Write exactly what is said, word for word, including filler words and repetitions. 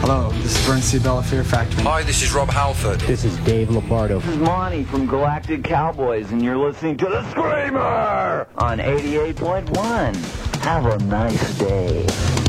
Hello, this is Vern C. Bella Fear Factory. Hi, this is Rob Halford. This is Dave Lombardo. This is Monty from Galactic Cowboys, and you're listening to The Screamer on eighty-eight point one. Have a nice day.